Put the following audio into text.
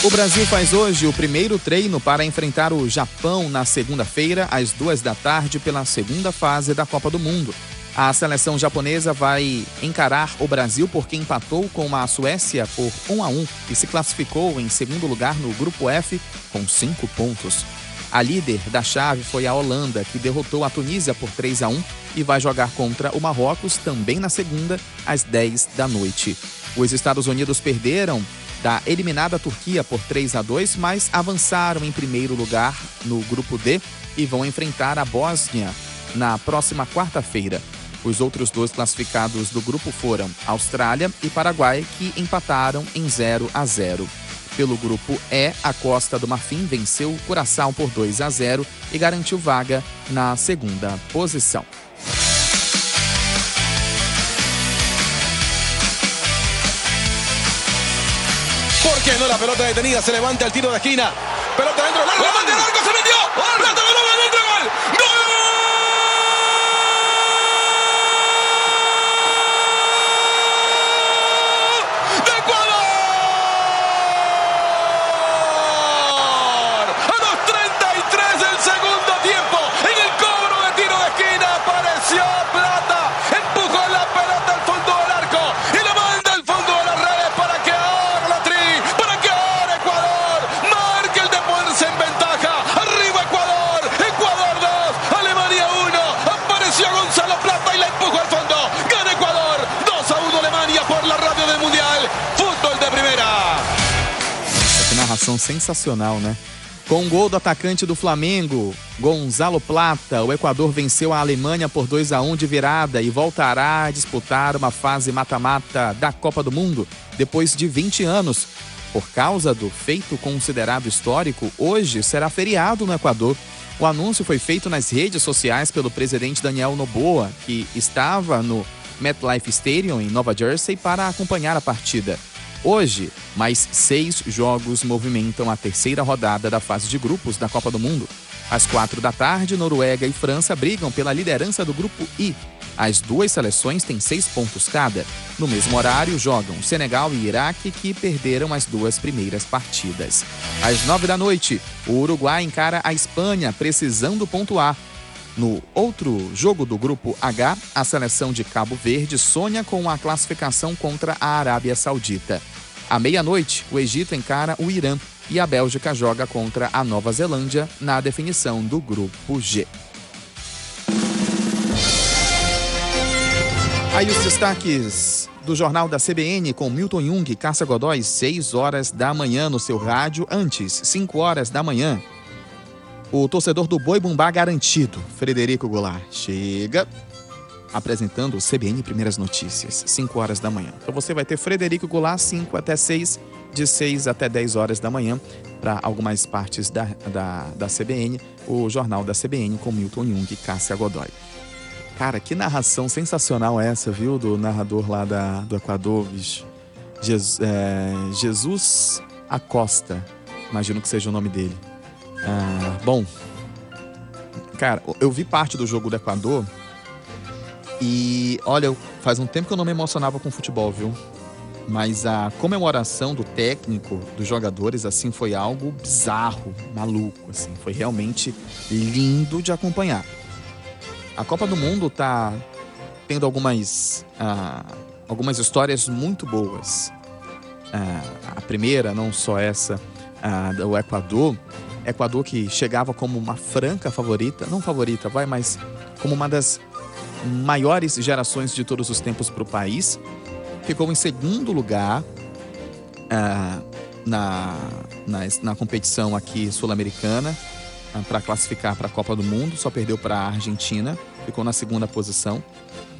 O Brasil faz hoje o primeiro treino para enfrentar o Japão na segunda-feira, às 14h, pela segunda fase da Copa do Mundo. A seleção japonesa vai encarar o Brasil porque empatou com a Suécia por 1-1 e se classificou em segundo lugar no Grupo F com 5 pontos. A líder da chave foi a Holanda, que derrotou a Tunísia por 3-1 e vai jogar contra o Marrocos também na segunda, às 10h. Os Estados Unidos perderam da eliminada Turquia por 3-2, mas avançaram em primeiro lugar no Grupo D e vão enfrentar a Bósnia na próxima quarta-feira. Os outros 2 classificados do grupo foram Austrália e Paraguai, que empataram em 0-0. Pelo grupo E, a Costa do Marfim venceu o Curaçao por 2-0 e garantiu vaga na segunda posição. ¿Por qué no? La pelota detenida, se levanta el tiro de esquina. Pelota dentro, el arco, el arco se metió. Pelota, gol, dentro, gol. ¡Gol! ¡De Ecuador! A los 33 del segundo tiempo, en el cobro de tiro de esquina, apareció Plata. Empujó la pelota al fondo del arco y la manda al fondo de las redes para que ahora la tri. Para que ahora Ecuador marque el de ponerse en ventaja. Arriba Ecuador, Ecuador 2, Alemania 1. Apareció Gonzalo Plata y la empujó al fondo. Gana Ecuador, 2-1 Alemania por la radio del Mundial. Fútbol de primera. Que narração sensacional, né? Com o gol do atacante do Flamengo, Gonzalo Plata, o Equador venceu a Alemanha por 2-1 de virada e voltará a disputar uma fase mata-mata da Copa do Mundo depois de 20 anos. Por causa do feito considerado histórico, hoje será feriado no Equador. O anúncio foi feito nas redes sociais pelo presidente Daniel Noboa, que estava no MetLife Stadium, em Nova Jersey, para acompanhar a partida. Hoje, mais 6 jogos movimentam a terceira rodada da fase de grupos da Copa do Mundo. Às 4h, Noruega e França brigam pela liderança do Grupo I. As 2 seleções têm 6 pontos cada. No mesmo horário, jogam Senegal e Iraque, que perderam as 2 primeiras partidas. Às 9h, o Uruguai encara a Espanha, precisando pontuar. No outro jogo do Grupo H, a seleção de Cabo Verde sonha com a classificação contra a Arábia Saudita. À meia-noite, o Egito encara o Irã e a Bélgica joga contra a Nova Zelândia na definição do Grupo G. Aí os destaques do Jornal da CBN com Milton Jung e Cássia Godoy, 6h no seu rádio. Antes, 5h. O torcedor do Boi Bumbá garantido, Frederico Goulart, chega apresentando o CBN Primeiras Notícias, 5h. Então você vai ter Frederico Goulart, 5 até 6, de 6 até 10h, para algumas partes da CBN, o Jornal da CBN com Milton Jung e Cássia Godoy. Cara, que narração sensacional essa, viu, do narrador lá do Equador, bicho. Jesus Acosta, imagino que seja o nome dele. Bom, cara, eu vi parte do jogo do Equador e, olha, faz um tempo que eu não me emocionava com futebol, viu? Mas a comemoração do técnico, dos jogadores, assim, foi algo bizarro, maluco, assim. Foi realmente lindo de acompanhar. A Copa do Mundo tá tendo algumas histórias muito boas. A primeira, não só essa, do Equador que chegava como uma franca favorita, não favorita, mas como uma das maiores gerações de todos os tempos para o país, ficou em segundo lugar na competição aqui sul-americana para classificar para a Copa do Mundo, só perdeu para a Argentina, ficou na segunda posição.